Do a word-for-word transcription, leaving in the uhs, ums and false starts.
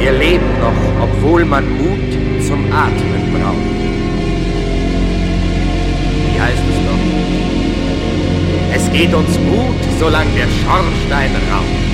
Wir leben noch, obwohl man Mut zum Atmen braucht. Wie heißt es noch? Es geht uns gut, solange der Schornstein raucht.